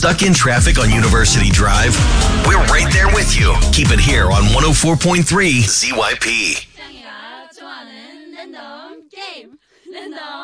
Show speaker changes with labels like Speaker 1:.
Speaker 1: Stuck in traffic on University Drive? We're right there with you. Keep it here on 104.3 ZYP.
Speaker 2: 짱이가 좋아하는 랜덤 게임. 랜덤